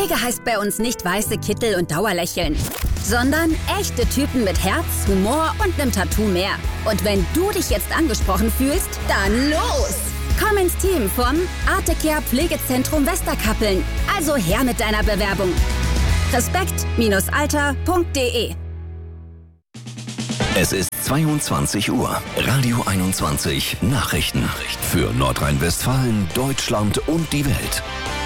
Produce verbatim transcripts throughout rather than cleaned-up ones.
Pflege heißt bei uns nicht weiße Kittel und Dauerlächeln, sondern echte Typen mit Herz, Humor und einem Tattoo mehr. Und wenn du dich jetzt angesprochen fühlst, dann los! Komm ins Team vom Artecare Pflegezentrum Westerkappeln. Also her mit deiner Bewerbung. respekt Alter punkt de. Es ist zweiundzwanzig Uhr. Radio einundzwanzig Nachrichten für Nordrhein-Westfalen, Deutschland und die Welt.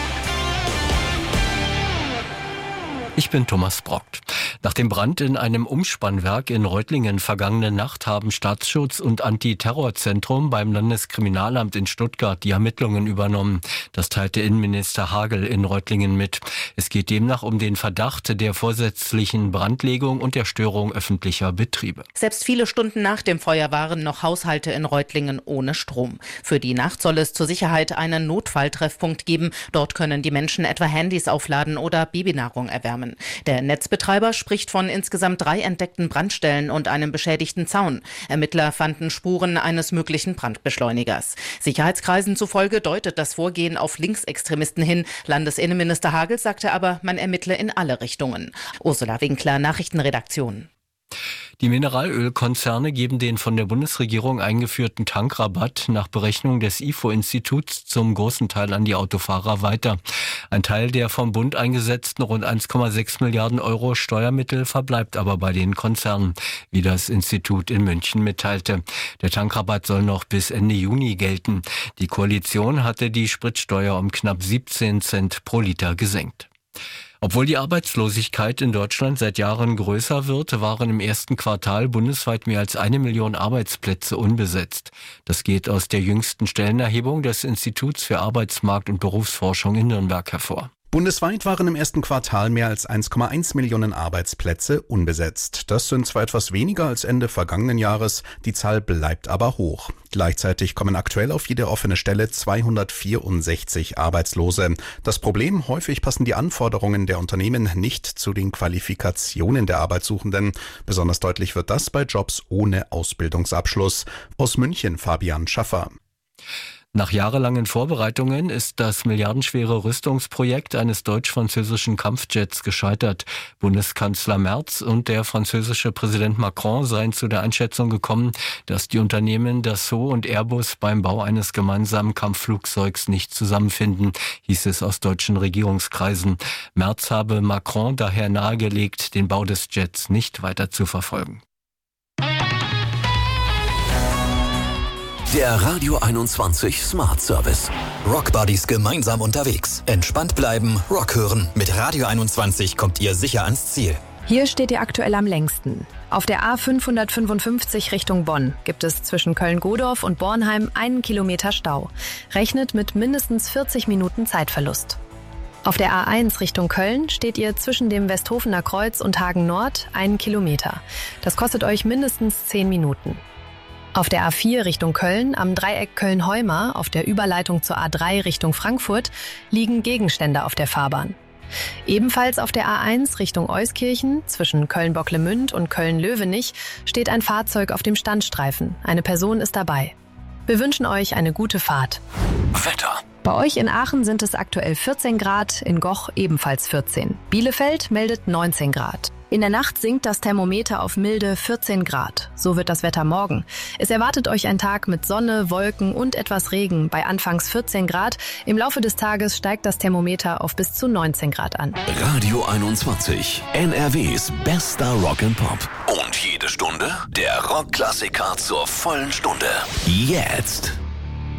Ich bin Thomas Brockt. Nach dem Brand in einem Umspannwerk in Reutlingen vergangene Nacht haben Staatsschutz und Antiterrorzentrum beim Landeskriminalamt in Stuttgart die Ermittlungen übernommen. Das teilte Innenminister Hagel in Reutlingen mit. Es geht demnach um den Verdacht der vorsätzlichen Brandlegung und der Störung öffentlicher Betriebe. Selbst viele Stunden nach dem Feuer waren noch Haushalte in Reutlingen ohne Strom. Für die Nacht soll es zur Sicherheit einen Notfalltreffpunkt geben. Dort können die Menschen etwa Handys aufladen oder Babynahrung erwärmen. Der Netzbetreiber spricht von insgesamt drei entdeckten Brandstellen und einem beschädigten Zaun. Ermittler fanden Spuren eines möglichen Brandbeschleunigers. Sicherheitskreisen zufolge deutet das Vorgehen auf Linksextremisten hin. Landesinnenminister Hagel sagte aber, man ermittle in alle Richtungen. Ursula Winkler, Nachrichtenredaktion. Die Mineralölkonzerne geben den von der Bundesregierung eingeführten Tankrabatt nach Berechnung des I F O-Instituts zum großen Teil an die Autofahrer weiter. Ein Teil der vom Bund eingesetzten rund eins Komma sechs Milliarden Euro Steuermittel verbleibt aber bei den Konzernen, wie das Institut in München mitteilte. Der Tankrabatt soll noch bis Ende Juni gelten. Die Koalition hatte die Spritsteuer um knapp siebzehn Cent pro Liter gesenkt. Obwohl die Arbeitslosigkeit in Deutschland seit Jahren größer wird, waren im ersten Quartal bundesweit mehr als eine Million Arbeitsplätze unbesetzt. Das geht aus der jüngsten Stellenerhebung des Instituts für Arbeitsmarkt- und Berufsforschung in Nürnberg hervor. Bundesweit waren im ersten Quartal mehr als eins Komma eins Millionen Arbeitsplätze unbesetzt. Das sind zwar etwas weniger als Ende vergangenen Jahres, die Zahl bleibt aber hoch. Gleichzeitig kommen aktuell auf jede offene Stelle zweihundertvierundsechzig Arbeitslose. Das Problem: häufig passen die Anforderungen der Unternehmen nicht zu den Qualifikationen der Arbeitssuchenden. Besonders deutlich wird das bei Jobs ohne Ausbildungsabschluss. Aus München Fabian Schaffer. Nach jahrelangen Vorbereitungen ist das milliardenschwere Rüstungsprojekt eines deutsch-französischen Kampfjets gescheitert. Bundeskanzler Merz und der französische Präsident Macron seien zu der Einschätzung gekommen, dass die Unternehmen Dassault und Airbus beim Bau eines gemeinsamen Kampfflugzeugs nicht zusammenfinden, hieß es aus deutschen Regierungskreisen. Merz habe Macron daher nahegelegt, den Bau des Jets nicht weiter zu verfolgen. Der Radio einundzwanzig Smart Service. Rockbuddies gemeinsam unterwegs. Entspannt bleiben, Rock hören. Mit Radio einundzwanzig kommt ihr sicher ans Ziel. Hier steht ihr aktuell am längsten. Auf der A fünfhundertfünfundfünfzig Richtung Bonn gibt es zwischen Köln-Godorf und Bornheim einen Kilometer Stau. Rechnet mit mindestens vierzig Minuten Zeitverlust. Auf der A eins Richtung Köln steht ihr zwischen dem Westhofener Kreuz und Hagen Nord einen Kilometer. Das kostet euch mindestens zehn Minuten. Auf der A vier Richtung Köln, am Dreieck Köln-Heumar, auf der Überleitung zur A drei Richtung Frankfurt, liegen Gegenstände auf der Fahrbahn. Ebenfalls auf der A eins Richtung Euskirchen, zwischen Köln-Bocklemünd und Köln-Löwenich, steht ein Fahrzeug auf dem Standstreifen. Eine Person ist dabei. Wir wünschen euch eine gute Fahrt. Wetter. Bei euch in Aachen sind es aktuell vierzehn Grad, in Goch ebenfalls vierzehn. Bielefeld meldet neunzehn Grad. In der Nacht sinkt das Thermometer auf milde vierzehn Grad. So wird das Wetter morgen. Es erwartet euch ein Tag mit Sonne, Wolken und etwas Regen bei anfangs vierzehn Grad. Im Laufe des Tages steigt das Thermometer auf bis zu neunzehn Grad an. Radio einundzwanzig, N R Ws bester Rock and Pop. Und jede Stunde der Rockklassiker zur vollen Stunde. Jetzt.